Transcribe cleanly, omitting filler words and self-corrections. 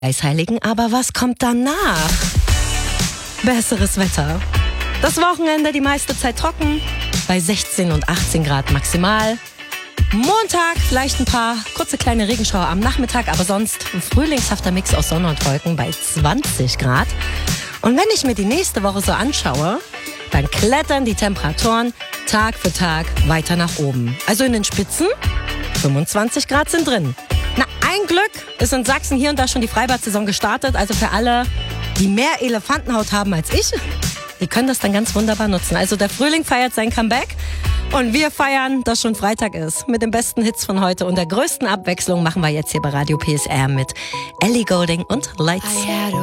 Eisheiligen, aber was kommt danach? Besseres Wetter. Das Wochenende die meiste Zeit trocken, bei 16 und 18 Grad maximal. Montag vielleicht ein paar kurze kleine Regenschauer am Nachmittag, aber sonst ein frühlingshafter Mix aus Sonne und Wolken bei 20 Grad. Und wenn ich mir die nächste Woche so anschaue, dann klettern die Temperaturen Tag für Tag weiter nach oben. Also in den Spitzen 25 Grad sind drin. Na, ein Glück ist in Sachsen hier und da schon die Freibad-Saison gestartet. Also für alle, die mehr Elefantenhaut haben als ich, die können das dann ganz wunderbar nutzen. Also der Frühling feiert sein Comeback und wir feiern, dass schon Freitag ist. Mit den besten Hits von heute und der größten Abwechslung machen wir jetzt hier bei Radio PSR mit Ellie Goulding und Lights.